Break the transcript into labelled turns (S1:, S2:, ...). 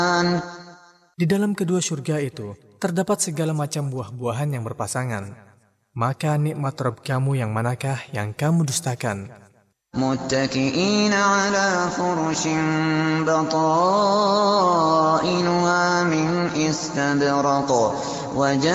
S1: Di dalam kedua surga itu terdapat segala macam buah-buahan yang berpasangan. Maka nikmat Rabb kamu yang manakah yang kamu dustakan?
S2: متكئين على فرش بطائنها من استبرق